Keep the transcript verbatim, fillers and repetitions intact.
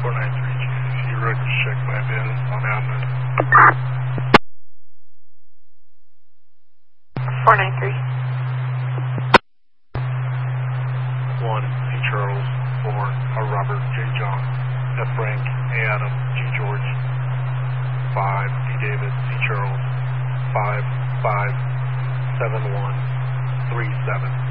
four nine three G. You ready to check my bin on admin? four nine three. one, C. Charles. four, a Robert, J. John. F. Frank, A. Adam, G. George. five, D. David, C. Charles. five, five, seven, one, three, seven.